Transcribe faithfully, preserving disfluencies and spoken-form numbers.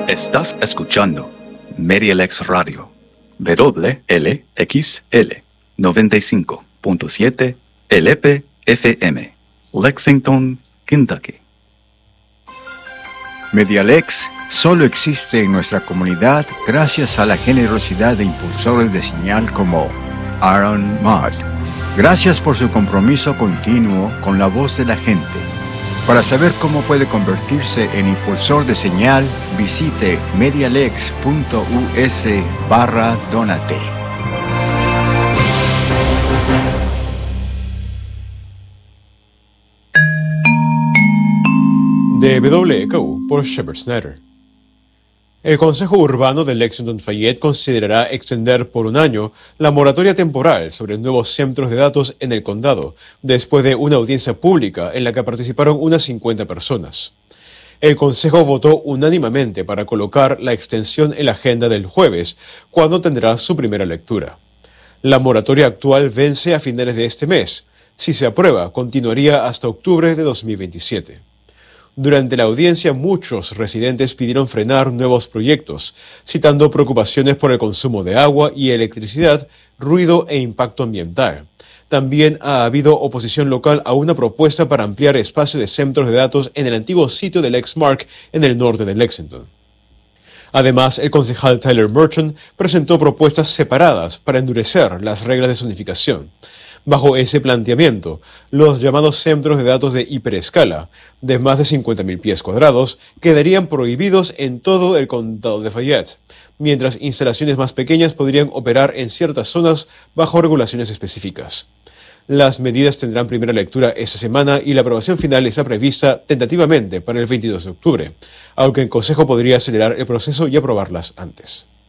Estás escuchando MediaLex Radio, W L X L noventa y cinco punto siete L P F M, Lexington, Kentucky. MediaLex solo existe en nuestra comunidad gracias a la generosidad de impulsores de señal como Aaron Mudd. Gracias por su compromiso continuo con la voz de la gente. Para saber cómo puede convertirse en impulsor de señal, visite medialex punto u s barra donate. De W K U por Shepard Snyder. El Consejo Urbano de Lexington Fayette considerará extender por un año la moratoria temporal sobre nuevos centros de datos en el condado, después de una audiencia pública en la que participaron unas cincuenta personas. El Consejo votó unánimemente para colocar la extensión en la agenda del jueves, cuando tendrá su primera lectura. La moratoria actual vence a finales de este mes. Si se aprueba, continuaría hasta octubre de dos mil veintisiete. Durante la audiencia, muchos residentes pidieron frenar nuevos proyectos, citando preocupaciones por el consumo de agua y electricidad, ruido e impacto ambiental. También ha habido oposición local a una propuesta para ampliar espacio de centros de datos en el antiguo sitio del Lexmark en el norte de Lexington. Además, el concejal Tyler Merchant presentó propuestas separadas para endurecer las reglas de zonificación. Bajo ese planteamiento, los llamados centros de datos de hiperescala, de más de cincuenta mil pies cuadrados, quedarían prohibidos en todo el condado de Fayette, mientras instalaciones más pequeñas podrían operar en ciertas zonas bajo regulaciones específicas. Las medidas tendrán primera lectura esta semana y la aprobación final está prevista tentativamente para el veintidós de octubre, aunque el Consejo podría acelerar el proceso y aprobarlas antes.